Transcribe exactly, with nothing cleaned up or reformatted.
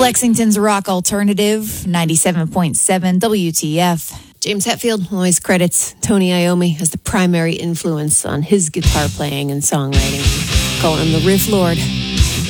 Lexington's rock alternative, ninety-seven point seven W T F. James Hetfield always credits Tony Iommi as the primary influence on his guitar playing and songwriting, calling him the riff lord.